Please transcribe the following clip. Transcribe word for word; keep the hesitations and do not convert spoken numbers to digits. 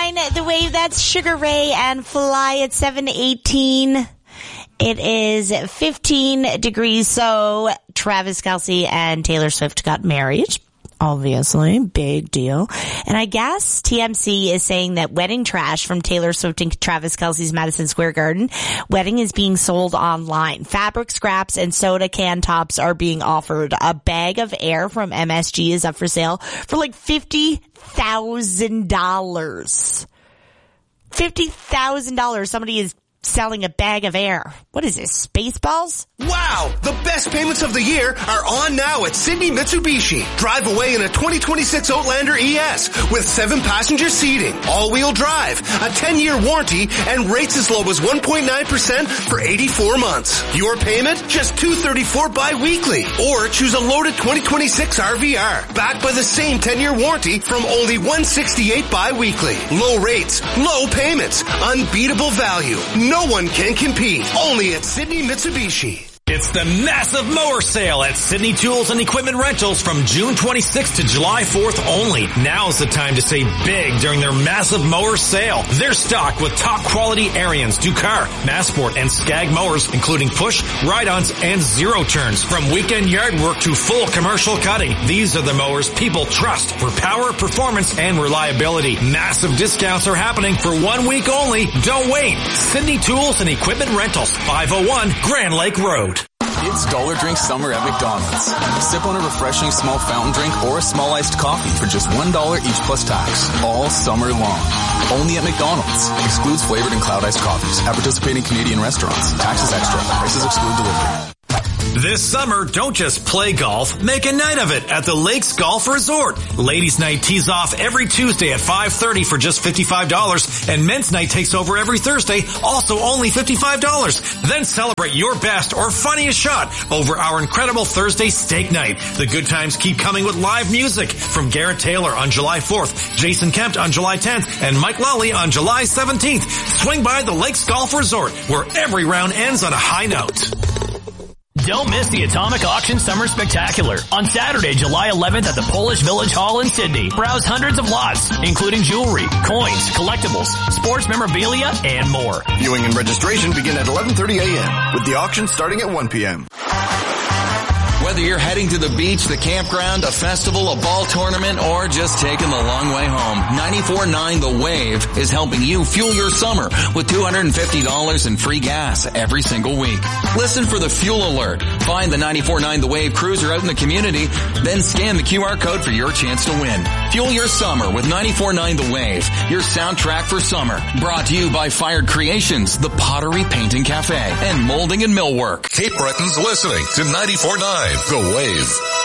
nine, The Wave, that's Sugar Ray and Fly at seven eighteen. It is fifteen degrees, so Travis Kelce and Taylor Swift got married. Obviously, big deal. And I guess T M C is saying that wedding trash from Taylor Swift and Travis Kelce's Madison Square Garden wedding is being sold online. Fabric scraps and soda can tops are being offered. A bag of air from M S G is up for sale for like fifty thousand dollars. fifty thousand dollars. Somebody is selling a bag of air. What is this, Spaceballs? Wow! The best payments of the year are on now at Sydney Mitsubishi. Drive away in a twenty twenty-six Outlander E S with seven passenger seating, all-wheel drive, a ten-year warranty, and rates as low as one point nine percent for eighty-four months. Your payment? Just two hundred thirty-four dollars bi-weekly. Or choose a loaded twenty twenty-six R V R, backed by the same ten-year warranty from only one hundred sixty-eight dollars bi-weekly. Low rates, low payments, unbeatable value. No one can compete. Only at Sydney Mitsubishi. It's the massive mower sale at Sydney Tools and Equipment Rentals from June twenty-sixth to July fourth only. Now's the time to save big during their massive mower sale. They're stocked with top quality Ariens, Ducar, Massport, and Skag mowers, including push, ride-ons, and zero turns. From weekend yard work to full commercial cutting, these are the mowers people trust for power, performance, and reliability. Massive discounts are happening for one week only. Don't wait. Sydney Tools and Equipment Rentals, five oh one Grand Lake Road. It's Dollar Drink Summer at McDonald's. Sip on a refreshing small fountain drink or a small iced coffee for just one dollar each plus tax. All summer long. Only at McDonald's. Excludes flavored and cloud iced coffees. At participating Canadian restaurants. Taxes extra. Prices exclude delivery. This summer, don't just play golf, make a night of it at the Lakes Golf Resort. Ladies' night tees off every Tuesday at five thirty for just fifty-five dollars, and men's night takes over every Thursday, also only fifty-five dollars. Then celebrate your best or funniest shot over our incredible Thursday steak night. The good times keep coming with live music from Garrett Taylor on July fourth, Jason Kempt on July tenth, and Mike Lawley on July seventeenth. Swing by the Lakes Golf Resort, where every round ends on a high note. Don't miss the Atomic Auction Summer Spectacular on Saturday, July eleventh at the Polish Village Hall in Sydney. Browse hundreds of lots, including jewelry, coins, collectibles, sports memorabilia, and more. Viewing and registration begin at eleven thirty a.m. with the auction starting at one p.m. Whether you're heading to the beach, the campground, a festival, a ball tournament, or just taking the long way home, ninety-four point nine The Wave is helping you fuel your summer with two hundred fifty dollars in free gas every single week. Listen for the fuel alert. Find the ninety-four point nine The Wave cruiser out in the community, then scan the Q R code for your chance to win. Fuel your summer with ninety-four point nine The Wave, your soundtrack for summer. Brought to you by Fired Creations, the Pottery Painting Cafe, and Molding and Millwork. Cape Breton's listening to ninety-four point nine The Wave.